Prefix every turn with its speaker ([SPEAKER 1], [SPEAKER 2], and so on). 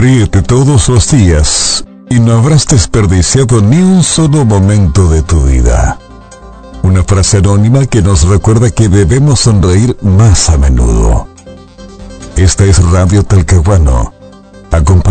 [SPEAKER 1] Ríete todos los días y no habrás desperdiciado ni un solo momento de tu vida. Una frase anónima que nos recuerda que debemos sonreír más a menudo. Esta es Radio Talcahuano.